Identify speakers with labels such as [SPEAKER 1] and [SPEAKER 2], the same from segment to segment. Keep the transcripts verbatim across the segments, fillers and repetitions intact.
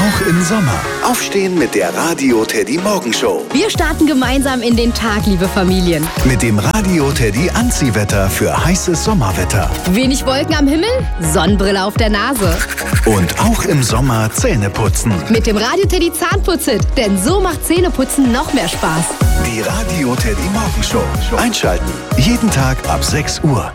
[SPEAKER 1] Auch im Sommer. Aufstehen mit der Radio Teddy Morgenshow.
[SPEAKER 2] Wir starten gemeinsam in den Tag, liebe Familien.
[SPEAKER 1] Mit dem Radio Teddy Anziehwetter für heißes Sommerwetter.
[SPEAKER 2] Wenig Wolken am Himmel, Sonnenbrille auf der Nase.
[SPEAKER 1] Und auch im Sommer Zähne putzen.
[SPEAKER 2] Mit dem Radio Teddy Zahnputz-Hit, denn so macht Zähneputzen noch mehr Spaß.
[SPEAKER 1] Die Radio Teddy Morgenshow. Einschalten. Jeden Tag ab sechs Uhr.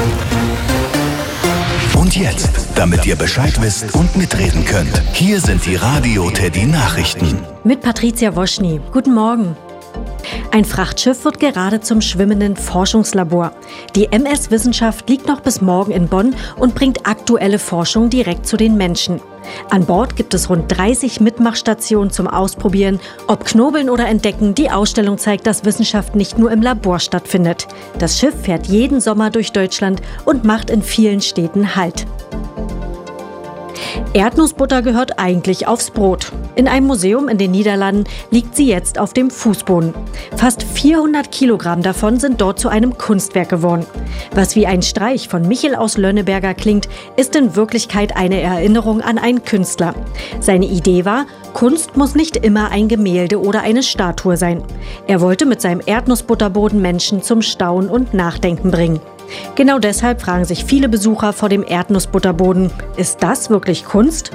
[SPEAKER 1] Und jetzt, damit ihr Bescheid wisst und mitreden könnt, hier sind die Radio Teddy Nachrichten.
[SPEAKER 3] Mit Patricia Woschny. Guten Morgen. Ein Frachtschiff wird gerade zum schwimmenden Forschungslabor. Die M S Wissenschaft liegt noch bis morgen in Bonn und bringt aktuelle Forschung direkt zu den Menschen. An Bord gibt es rund dreißig Mitmachstationen zum Ausprobieren. Ob Knobeln oder Entdecken, die Ausstellung zeigt, dass Wissenschaft nicht nur im Labor stattfindet. Das Schiff fährt jeden Sommer durch Deutschland und macht in vielen Städten Halt. Erdnussbutter gehört eigentlich aufs Brot. In einem Museum in den Niederlanden liegt sie jetzt auf dem Fußboden. Fast vierhundert Kilogramm davon sind dort zu einem Kunstwerk geworden. Was wie ein Streich von Michel aus Lönneberger klingt, ist in Wirklichkeit eine Erinnerung an einen Künstler. Seine Idee war, Kunst muss nicht immer ein Gemälde oder eine Statue sein. Er wollte mit seinem Erdnussbutterboden Menschen zum Staunen und Nachdenken bringen. Genau deshalb fragen sich viele Besucher vor dem Erdnussbutterboden, ist das wirklich Kunst?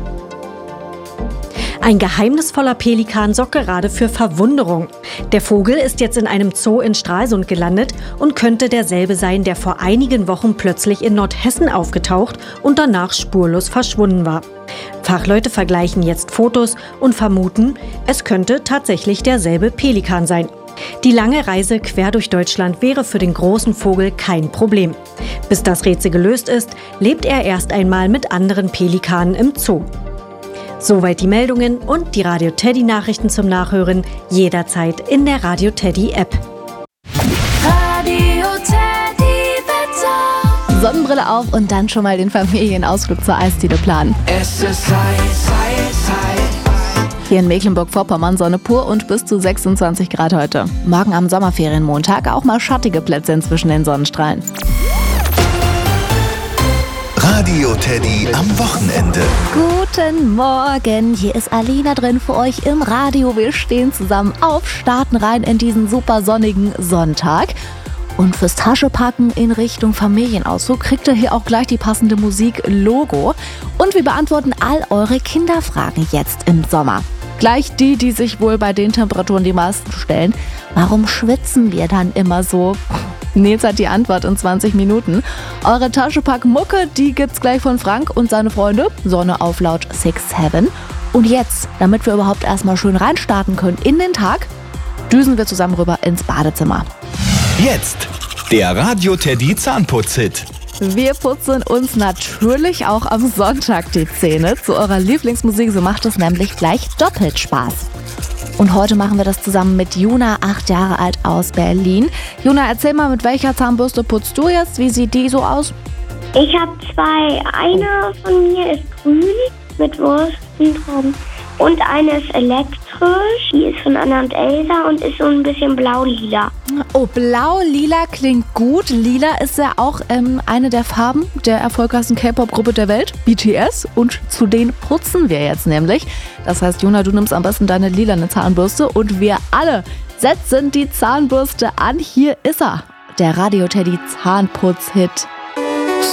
[SPEAKER 3] Ein geheimnisvoller Pelikan sorgt gerade für Verwunderung. Der Vogel ist jetzt in einem Zoo in Stralsund gelandet und könnte derselbe sein, der vor einigen Wochen plötzlich in Nordhessen aufgetaucht und danach spurlos verschwunden war. Fachleute vergleichen jetzt Fotos und vermuten, es könnte tatsächlich derselbe Pelikan sein. Die lange Reise quer durch Deutschland wäre für den großen Vogel kein Problem. Bis das Rätsel gelöst ist, lebt er erst einmal mit anderen Pelikanen im Zoo. Soweit die Meldungen und die Radio Teddy Nachrichten zum Nachhören jederzeit in der Radio Teddy App.
[SPEAKER 4] Radio Teddy Wetter.
[SPEAKER 5] Sonnenbrille auf und dann schon mal den Familienausflug zur Eisdiele planen.
[SPEAKER 4] Es ist heiß, heiß, heiß.
[SPEAKER 5] Hier in Mecklenburg-Vorpommern Sonne pur und bis zu sechsundzwanzig Grad heute. Morgen am Sommerferienmontag auch mal schattige Plätze inzwischen den Sonnenstrahlen.
[SPEAKER 1] Radio Teddy am Wochenende.
[SPEAKER 5] Guten Morgen, hier ist Alina drin für euch im Radio. Wir stehen zusammen auf, starten rein in diesen super sonnigen Sonntag. Und fürs Taschepacken in Richtung Familienausflug kriegt ihr hier auch gleich die passende Musik Logo. Und wir beantworten all eure Kinderfragen jetzt im Sommer. Gleich die, die sich wohl bei den Temperaturen die meisten stellen. Warum schwitzen wir dann immer so? Nils hat die Antwort in zwanzig Minuten. Eure Taschepack-Mucke, die gibt's gleich von Frank und seine Freunde. Sonne auf laut six seven. Und jetzt, damit wir überhaupt erstmal schön reinstarten können in den Tag, düsen wir zusammen rüber ins Badezimmer.
[SPEAKER 1] Jetzt der Radio Teddy Zahnputz-Hit.
[SPEAKER 5] Wir putzen uns natürlich auch am Sonntag die Zähne zu eurer Lieblingsmusik. So macht es nämlich gleich doppelt Spaß. Und heute machen wir das zusammen mit Juna, acht Jahre alt aus Berlin. Juna, erzähl mal, mit welcher Zahnbürste putzt du jetzt? Wie sieht die so aus?
[SPEAKER 6] Ich habe zwei. Eine von mir ist grün mit Wursten dran. Und eine ist elektrisch. Die ist von Anna und Elsa und ist so ein bisschen blau-lila.
[SPEAKER 5] Oh, blau-lila klingt gut. Lila ist ja auch ähm, eine der Farben der erfolgreichsten K-Pop-Gruppe der Welt, B T S. Und zu denen putzen wir jetzt nämlich. Das heißt, Juna, du nimmst am besten deine lilane Zahnbürste und wir alle setzen die Zahnbürste an. Hier ist er, der Radio Teddy Zahnputz-Hit.